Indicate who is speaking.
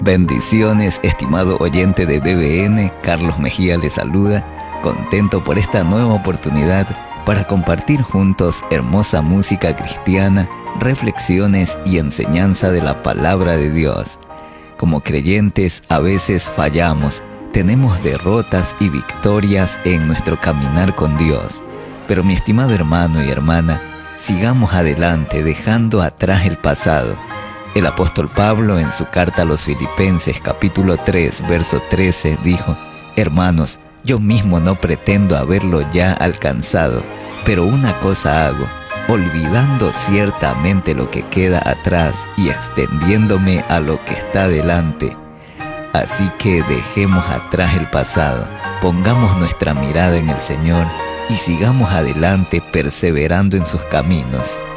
Speaker 1: Bendiciones, estimado oyente de BBN, Carlos Mejía le saluda, contento por esta nueva oportunidad para compartir juntos hermosa música cristiana, reflexiones y enseñanza de la palabra de Dios. Como creyentes a veces fallamos, tenemos derrotas y victorias en nuestro caminar con Dios. Pero mi estimado hermano y hermana, sigamos adelante dejando atrás el pasado. El apóstol Pablo en su carta a los Filipenses capítulo 3 verso 13 dijo: Hermanos, yo mismo no pretendo haberlo ya alcanzado, pero una cosa hago, olvidando ciertamente lo que queda atrás y extendiéndome a lo que está delante. Así que dejemos atrás el pasado, pongamos nuestra mirada en el Señor y sigamos adelante perseverando en sus caminos.